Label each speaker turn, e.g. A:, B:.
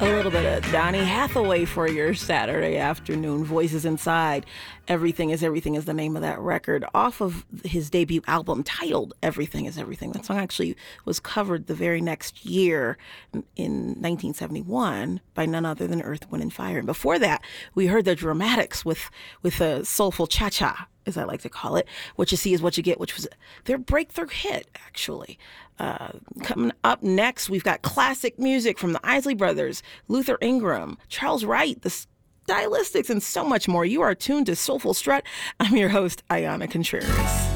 A: A little bit of Donny Hathaway for your Saturday afternoon. Voices Inside. Everything is the name of that record, off of his debut album titled Everything is Everything. That song actually was covered the very next year in 1971 by none other than Earth, Wind and Fire. And before that, we heard the Dramatics with a soulful cha-cha, as I like to call it. What You See Is What You Get, which was their breakthrough hit, actually. Coming up next, we've got classic music from the Isley Brothers, Luther Ingram, Charles Wright, the Stylistics, and so much more. You are tuned to Soulful Strut. I'm your host, Ayana Contreras.